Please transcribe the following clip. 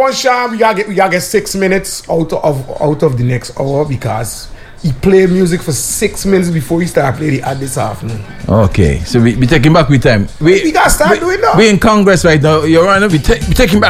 one shot, we gotta get 6 minutes out of the next hour because he play music for 6 minutes before he start playing the ad this afternoon. Okay, so we taking back with time. We gotta start doing that. We in Congress right now. Your Honor, we taking back